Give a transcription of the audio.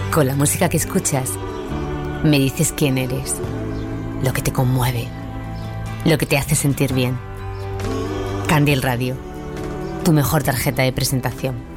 Con la música que escuchas, me dices quién eres, lo que te conmueve, lo que te hace sentir bien. Candial Radio, tu mejor tarjeta de presentación.